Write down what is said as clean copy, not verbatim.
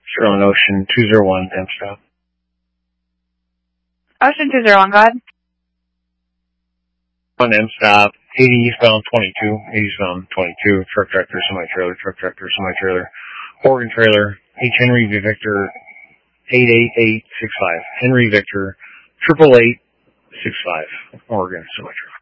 Sterling Ocean 201, temp stop. Ocean 201, go ahead. On M stop, 80 eastbound 22, 80 eastbound 22, truck tractor, semi-trailer, Oregon trailer, H. Henry V. Victor 88865, Henry Victor 88865, Oregon semi-trailer.